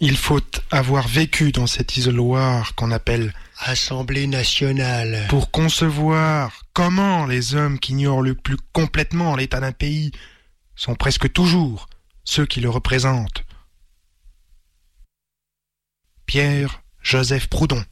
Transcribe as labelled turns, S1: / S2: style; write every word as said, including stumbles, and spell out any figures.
S1: Il faut avoir vécu dans cet isoloir qu'on appelle
S2: Assemblée nationale
S1: pour concevoir comment les hommes qui ignorent le plus complètement l'état d'un pays sont presque toujours ceux qui le représentent. Pierre Joseph Proudhon.